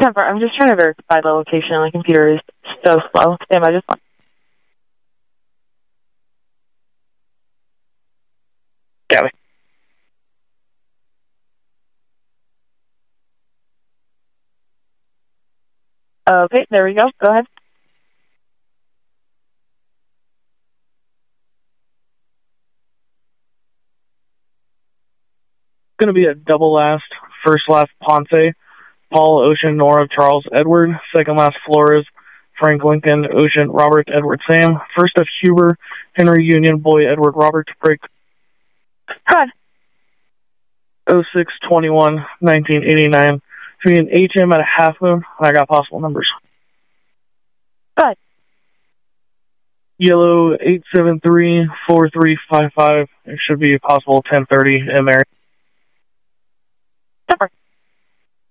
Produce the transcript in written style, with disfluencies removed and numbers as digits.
Temper, I'm just trying to verify the location. My computer is so slow. Stand by just one. Got it. Okay, there we go. Go ahead. Going to be a double last, first last Ponce, Paul, Ocean, Nora, Charles, Edward, second last Flores, Frank, Lincoln, Ocean, Robert, Edward, Sam, first of Huber, Henry, Union, Boy, Edward, Robert, break. Go ahead. 06/21/1989. Between HM at a half moon, and I got possible numbers. Go ahead. Yellow 873-4355. It should be possible 10:30 in there.